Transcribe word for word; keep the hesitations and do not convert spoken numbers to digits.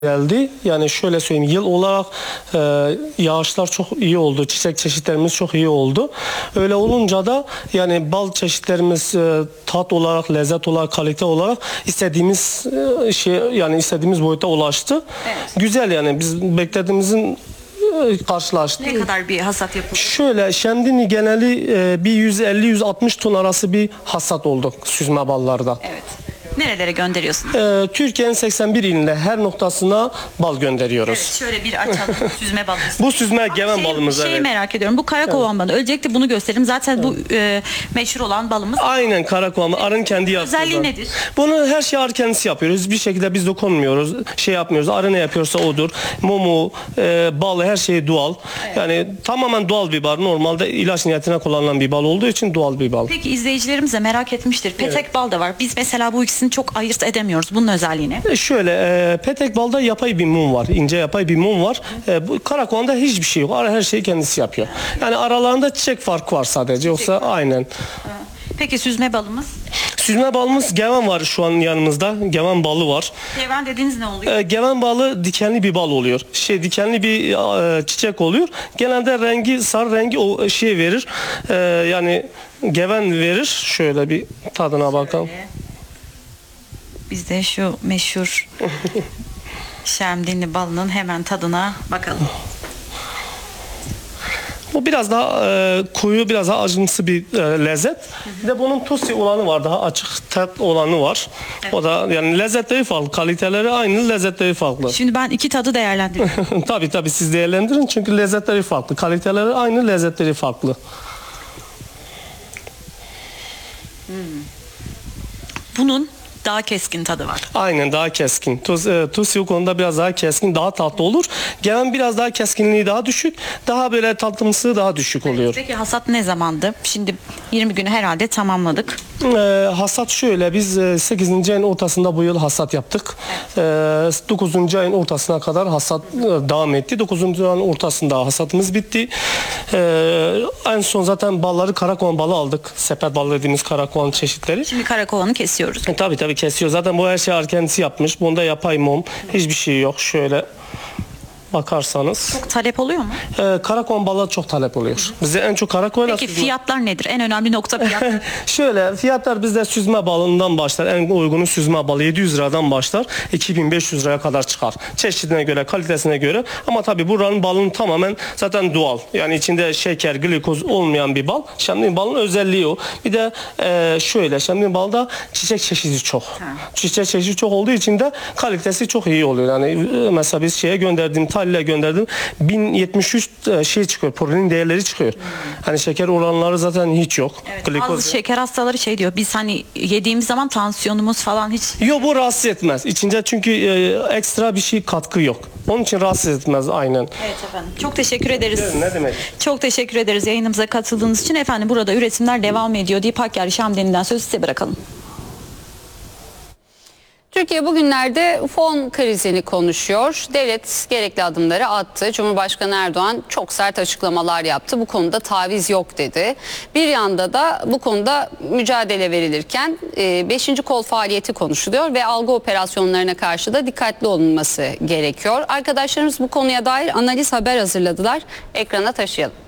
geldi. Yani şöyle söyleyeyim, yıl olarak e, yağışlar çok iyi oldu. Çiçek çeşitlerimiz çok iyi oldu. Öyle olunca da yani bal çeşitlerimiz e, tat olarak, lezzet olarak, kalite olarak istediğimiz e, şey yani istediğimiz boyuta ulaştı. Evet. Güzel, yani biz beklediğimizin e, karşılaştı. Ne kadar bir hasat yapıldı? Şöyle Şemdinli geneli e, bir yüz elli yüz altmış ton arası bir hasat oldu süzme ballarda. Evet. Nerelere gönderiyorsunuz? E, Türkiye'nin seksen bir ilinde her noktasına bal gönderiyoruz. Evet, şöyle bir açalım süzme balımız. Bu süzme geven şey, balımız. Şeyi evet. merak ediyorum. Bu karakovan balı. Öncelikle bunu gösterelim. Zaten bu e, meşhur olan balımız. Aynen, karakovan. Arın kendi yaptığı. Özelliği nedir? Bunu her şey arı kendisi yapıyoruz. Bir şekilde biz dokunmuyoruz. Şey yapmıyoruz. Arı ne yapıyorsa odur. Mumu, e, balı, her şey doğal. Evet. Yani tamamen doğal bir bal. Normalde ilaç niyetine kullanılan bir bal olduğu için doğal bir bal. Peki izleyicilerimiz de merak etmiştir. Petek bal da var. Biz mesela bu ikisini çok ayırt edemiyoruz. Bunun özelliği ne? E, Şöyle e, petek balda yapay bir mum var. İnce yapay bir mum var. E, bu karakolda hiçbir şey yok. Arı her şeyi kendisi yapıyor. Yani aralarında çiçek farkı var sadece. Yoksa aynen. Peki süzme balımız? Süzme balımız geven var şu an yanımızda. Geven balı var. Geven dediğiniz ne oluyor? E, geven balı dikenli bir bal oluyor. Şey dikenli bir e, çiçek oluyor. Genelde rengi sarı rengi o şey verir. E, yani geven verir. Şöyle bir tadına bakalım. Biz de şu meşhur Şemdinli balının hemen tadına bakalım. Bu biraz daha e, koyu, biraz daha acımsı bir e, lezzet. Bir de bunun tusi olanı var, daha açık tat olanı var. Evet. O da yani lezzetleri farklı, kaliteleri aynı, lezzetleri farklı. Şimdi ben iki tadı değerlendiriyorum. Tabii tabii siz değerlendirin çünkü lezzetleri farklı, kaliteleri aynı, lezzetleri farklı. Bunun daha keskin tadı var. Aynen, daha keskin. Tuz, e, tusi o konuda biraz daha keskin, daha tatlı olur. Gelen biraz daha keskinliği daha düşük, daha böyle tatlımsı daha düşük oluyor. Peki hasat ne zamandı? Şimdi yirmi günü herhalde tamamladık. E, hasat şöyle, biz e, sekizinci ayın ortasında bu yıl hasat yaptık. E, dokuzuncu ayın ortasına kadar hasat e, devam etti. dokuzuncu ayın ortasında hasatımız bitti. E, en son zaten balları karakovan balı aldık. Sepet balı dediğimiz karakovan çeşitleri. Şimdi karakovanı kesiyoruz. E, tabii tabii kesiyor. Zaten bu her şey arı kendisi yapmış. Bunda yapay mum. Hiçbir şey yok. Şöyle bakarsanız. Çok talep oluyor mu? E, karakovan balığı çok talep oluyor. Bize en çok karakovan. Peki fiyatlar nedir? En önemli nokta fiyat. Şöyle fiyatlar bizde süzme balından başlar. En uygunu süzme balı yedi yüz liradan başlar. iki bin beş yüz liraya kadar çıkar. Çeşidine göre, kalitesine göre. Ama tabii buranın balının tamamen zaten doğal. Yani içinde şeker, glikoz olmayan bir bal. Şemdinli balın özelliği o. Bir de e, şöyle Şemdinli balda çiçek çeşidi çok. Ha. Çiçek çeşidi çok olduğu için de kalitesi çok iyi oluyor. Yani e, mesela biz şeye gönderdiğim Talile gönderdim. bin yetmiş üç şey çıkıyor. Prolin değerleri çıkıyor. Hmm. Hani şeker oranları zaten hiç yok. Evet, Glikoz. bazı şeker hastaları şey diyor. Biz hani yediğimiz zaman tansiyonumuz falan hiç. Yok, bu rahatsız etmez. İçinde çünkü e, ekstra bir şey katkı yok. Onun için rahatsız etmez aynen. Evet efendim. Çok teşekkür ederiz. Ne demek? Çok teşekkür ederiz yayınımıza katıldığınız için. Efendim burada üretimler devam ediyor deyip Hakkari Şamdinli'den sözü size bırakalım. Türkiye bugünlerde fon krizini konuşuyor. Devlet gerekli adımları attı. Cumhurbaşkanı Erdoğan çok sert açıklamalar yaptı. Bu konuda taviz yok dedi. Bir yanda da bu konuda mücadele verilirken beşinci kol faaliyeti konuşuluyor ve algı operasyonlarına karşı da dikkatli olunması gerekiyor. Arkadaşlarımız bu konuya dair analiz haber hazırladılar. Ekrana taşıyalım.